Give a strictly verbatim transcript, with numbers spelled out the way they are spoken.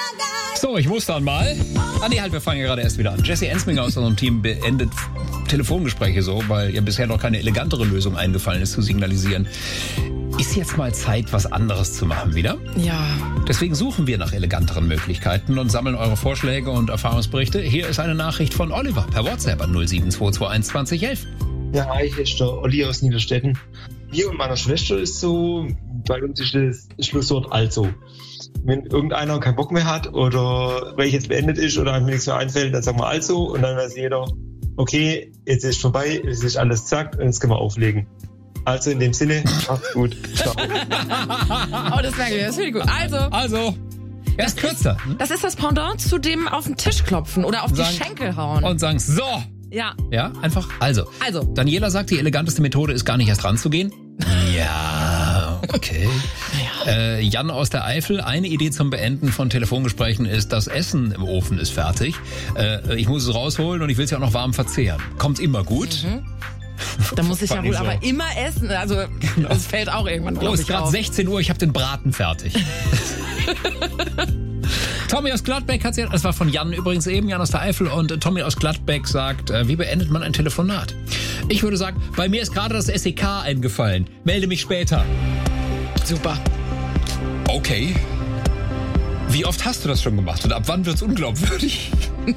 So, ich muss dann mal. Ah nee, halt, wir fangen ja gerade erst wieder an. Jesse Ensminger aus unserem Team beendet Telefongespräche so, weil ihr bisher noch keine elegantere Lösung eingefallen ist, zu signalisieren. Ist jetzt mal Zeit, was anderes zu machen wieder? Ja. Deswegen suchen wir nach eleganteren Möglichkeiten und sammeln eure Vorschläge und Erfahrungsberichte. Hier ist eine Nachricht von Oliver per WhatsApp an null sieben zwei zwei eins zwanzig elf. Ja, hi, hier ist der Olli aus Niederstetten. Mir und meiner Schwester ist so, bei uns ist das Schlusswort also. Wenn irgendeiner keinen Bock mehr hat oder weil jetzt beendet ist oder einem nichts mehr einfällt, dann sagen wir also und dann weiß jeder, okay, jetzt ist vorbei, es ist alles gesagt und jetzt können wir auflegen. Also in dem Sinne, macht's gut. Ciao. Oh, das merke ich, das finde ich gut. Also, Also, er ist kürzer. Ne? das ist das Pendant zu dem auf den Tisch klopfen oder auf Sagen- die Schenkel hauen. Und sagen, so. Ja. Ja, einfach. Also. Also. Daniela sagt, die eleganteste Methode ist gar nicht erst ranzugehen. Ja, okay. Äh, Jan aus der Eifel, eine Idee zum Beenden von Telefongesprächen ist, das Essen im Ofen ist fertig. Äh, ich muss es rausholen und ich will es ja auch noch warm verzehren. Kommt immer gut. Mhm. Da muss ich ja Fand wohl ich so. aber immer essen. Also, das fällt auch irgendwann, Oh, glaube ist ich, gerade auf. sechzehn Uhr, ich habe den Braten fertig. Tommy aus Gladbeck hat sie, das war von Jan übrigens eben, Jan aus der Eifel, und äh, Tommy aus Gladbeck sagt, äh, wie beendet man ein Telefonat? Ich würde sagen, bei mir ist gerade das S E K eingefallen. Melde mich später. Super. Okay. Wie oft hast du das schon gemacht und ab wann wird's unglaubwürdig?